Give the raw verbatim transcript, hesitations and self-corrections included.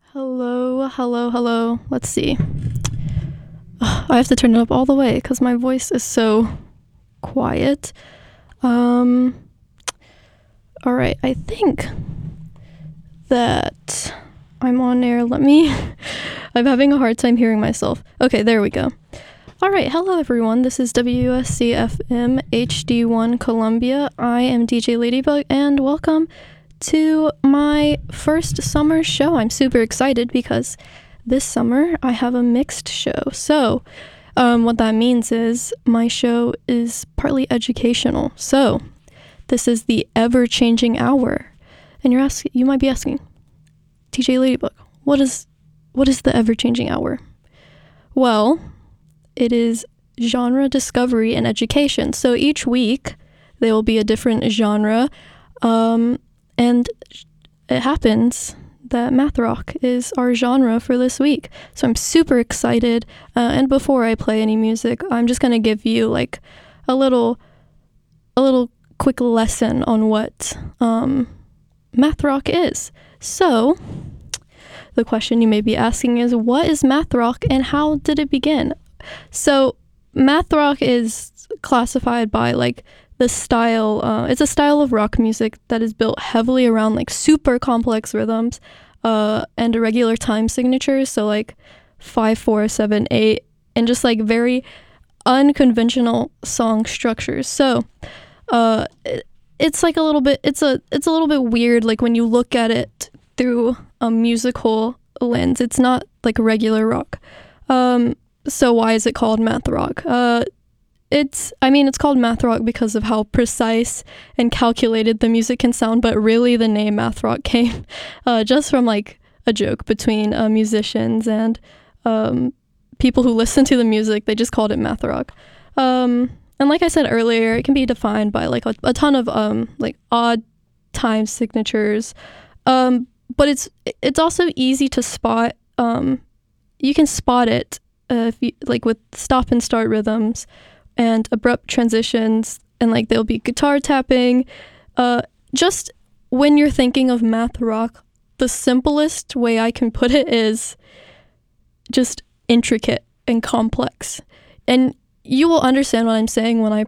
Hello, hello, hello. Let's see. Ugh, I have to turn it up all the way because my voice is so quiet. Um, all right, I think that I'm on air. Let me. I'm having a hard time hearing myself. Okay, there we go. All right, hello everyone. This is W U S C F M H D one Columbia. I am D J Ladybug, and welcome to my first summer show. I'm super excited because this summer I have a mixed show. So um, what that means is my show is partly educational. So this is the ever-changing hour. And you're asking, you might be asking, D J Ladybug, what is what is the ever-changing hour? Well, it is genre discovery and education. So each week there will be a different genre. Um, And it happens that math rock is our genre for this week. So I'm super excited. Uh, and before I play any music, I'm just going to give you like a little, a little quick lesson on what um, math rock is. So the question you may be asking is, what is math rock and how did it begin? So math rock is classified by like the style, uh, it's a style of rock music that is built heavily around like super complex rhythms uh, and irregular time signatures. So like five, four, seven, eight, and just like very unconventional song structures. So uh, it, it's like a little bit, it's a, it's a little bit weird. Like when you look at it through a musical lens, it's not like regular rock. Um, so why is it called math rock? Uh, It's, I mean, it's called math rock because of how precise and calculated the music can sound, but really the name math rock came uh, just from like a joke between uh, musicians and um, people who listen to the music. They just called it math rock. Um, and like I said earlier, it can be defined by like a, a ton of um, like odd time signatures, um, but it's it's also easy to spot. Um, you can spot it uh, if you, like with stop and start rhythms and abrupt transitions, and like there'll be guitar tapping. Uh, just when you're thinking of math rock, the simplest way I can put it is just intricate and complex. And you will understand what I'm saying when I